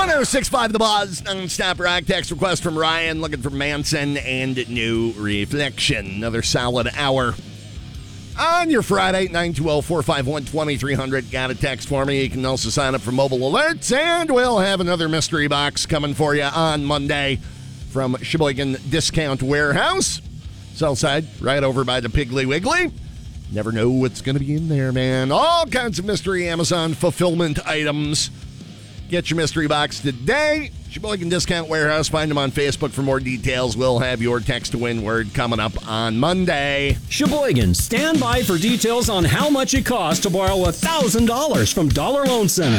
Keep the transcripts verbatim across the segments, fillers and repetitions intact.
one oh six point five The Buzz, non-stop rock. Text request from Ryan looking for Manson and New Reflection. Another solid hour on your Friday, nine two zero, four five one, two three zero zero. Got a text for me. You can also sign up for mobile alerts, and we'll have another mystery box coming for you on Monday from Sheboygan Discount Warehouse. Southside, right over by the Piggly Wiggly. Never know what's going to be in there, man. All kinds of mystery Amazon fulfillment items. Get your mystery box today. Sheboygan Discount Warehouse. Find them on Facebook for more details. We'll have your text to win word coming up on Monday. Sheboygan, stand by for details on how much it costs to borrow one thousand dollars from Dollar Loan Center.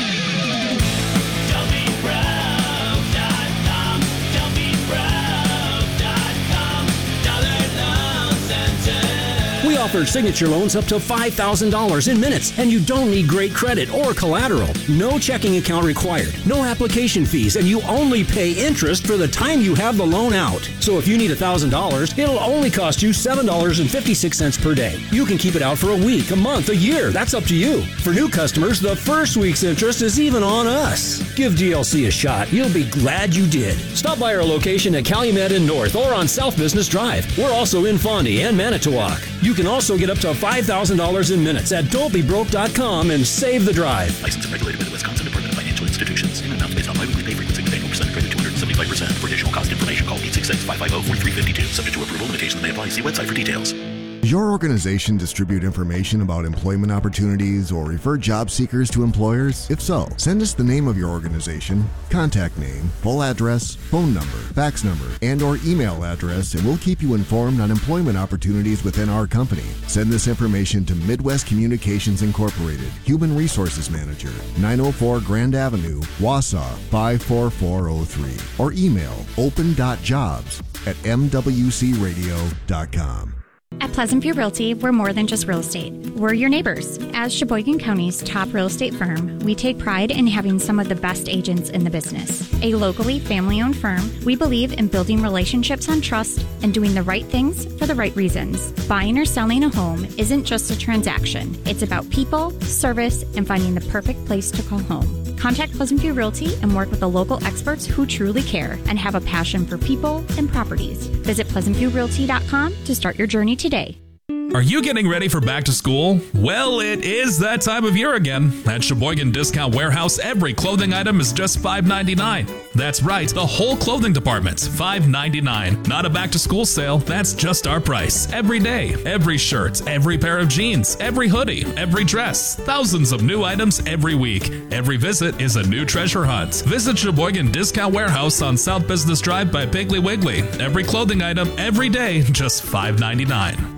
We offer signature loans up to five thousand dollars in minutes, and you don't need great credit or collateral. No checking account required, no application fees, and you only pay interest for the time you have the loan out. So if you need one thousand dollars, it'll only cost you seven dollars and fifty-six cents per day. You can keep it out for a week, a month, a year. That's up to you. For new customers, the first week's interest is even on us. Give D L C a shot. You'll be glad you did. Stop by our location at Calumet in North or on South Business Drive. We're also in Fondy and Manitowoc. You can also get up to five thousand dollars in minutes at don't be broke dot com and save the drive. Licensed and regulated by the Wisconsin Department of Financial Institutions. In amounts based on biweekly pay frequency with annual percent credit two hundred seventy-five percent. For additional cost information, call eight six six, five five zero, four three five two. Subject to approval, limitations may apply. See website for details. Does your organization distribute information about employment opportunities or refer job seekers to employers? If so, send us the name of your organization, contact name, full address, phone number, fax number, and or email address, and we'll keep you informed on employment opportunities within our company. Send this information to Midwest Communications Incorporated, Human Resources Manager, nine oh four Grand Avenue, Wausau, five four four oh three, or email open dot jobs at m w c radio dot com. At Pleasant View Realty, we're more than just real estate. We're your neighbors. As Sheboygan County's top real estate firm, we take pride in having some of the best agents in the business. A locally family-owned firm, we believe in building relationships on trust and doing the right things for the right reasons. Buying or selling a home isn't just a transaction. It's about people, service, and finding the perfect place to call home. Contact Pleasant View Realty and work with the local experts who truly care and have a passion for people and properties. Visit pleasant view realty dot com to start your journey today. Are you getting ready for back to school? Well, it is that time of year again. At Sheboygan Discount Warehouse, every clothing item is just five ninety-nine. That's right, the whole clothing department's five ninety-nine. Not a back to school sale, that's just our price. Every day, every shirt, every pair of jeans, every hoodie, every dress. Thousands of new items every week. Every visit is a new treasure hunt. Visit Sheboygan Discount Warehouse on South Business Drive by Piggly Wiggly. Every clothing item, every day, just five ninety-nine.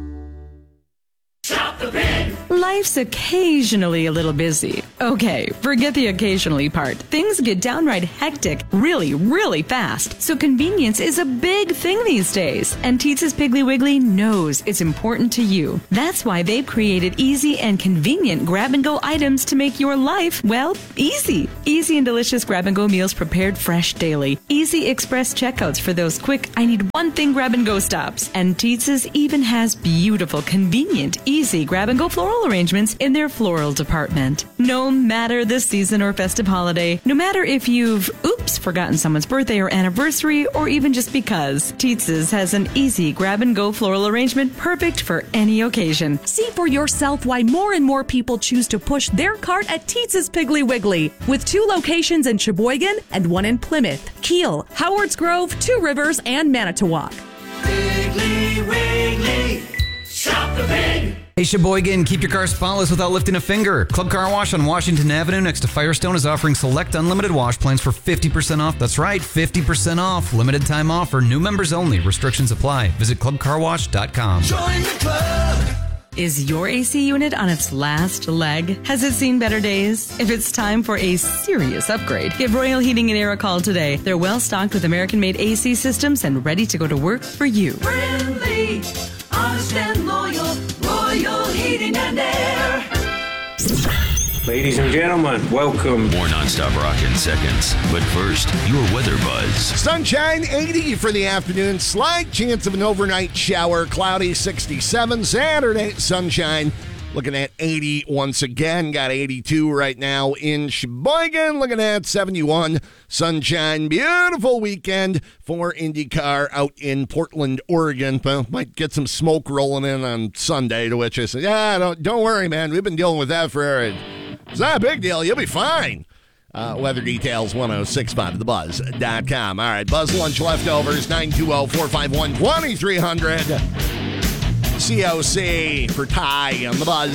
Life's occasionally a little busy. Okay, forget the occasionally part. Things get downright hectic really, really fast. So convenience is a big thing these days. And Teetza's Piggly Wiggly knows it's important to you. That's why they've created easy and convenient grab-and-go items to make your life, well, easy. Easy and delicious grab-and-go meals prepared fresh daily. Easy express checkouts for those quick, I need one thing grab-and-go stops. And Teetza's even has beautiful, convenient, easy grab-and-go floral arrangements in their floral department. No matter the season or festive holiday, no matter if you've, oops, forgotten someone's birthday or anniversary, or even just because, Teetza's has an easy grab-and-go floral arrangement perfect for any occasion. See for yourself why more and more people choose to push their cart at Teetza's Piggly Wiggly, with two locations in Sheboygan and one in Plymouth, Kiel, Howards Grove, Two Rivers, and Manitowoc. Piggly Wiggly, shop the pig! Hey Sheboygan, keep your car spotless without lifting a finger. Club Car Wash on Washington Avenue next to Firestone is offering select unlimited wash plans for fifty percent off. That's right, fifty percent off. Limited time offer. New members only. Restrictions apply. Visit club car wash dot com. Join the club! Is your A C unit on its last leg? Has it seen better days? If it's time for a serious upgrade, give Royal Heating and Air a call today. They're well stocked with American-made A C systems and ready to go to work for you. Friendly, honest and loyal, Royal Heating and Air. Ladies and gentlemen, welcome. More nonstop rock in seconds. But first, your weather buzz. Sunshine, eighty for the afternoon. Slight chance of an overnight shower. Cloudy, sixty-seven. Saturday, sunshine, Looking at eighty once again. Got eighty-two right now in Sheboygan. Looking at seventy-one. Sunshine. Beautiful weekend for IndyCar out in Portland, Oregon. Well, might get some smoke rolling in on Sunday, to which I said, yeah, don't, don't worry, man. We've been dealing with that for... It's not a big deal. You'll be fine. Uh, weather details, ten sixty-five the buzz dot com. All right, Buzz Lunch Leftovers, nine two zero, four five one, two three zero zero. C O C for Ty on the Buzz.